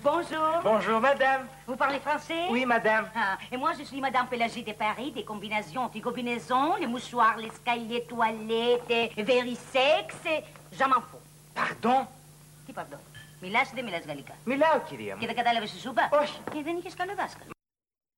Bonjour. Bonjour, madame. Vous parlez français? Oui, madame. Ah, et moi, je suis Madame Pélagie de Paris, des combinaisons, anti-combinaisons, les mouchoirs, les escaliers, toilettes, verisex, j'en m'en fous. Pardon? Τι pardon? Μιλάς ή δεν μιλάς γαλλικά? Μιλάω, κυρία μου. Και δεν κατάλαβες τη σούπα? Όχι. Και δεν είχες καλό δάσκαλο.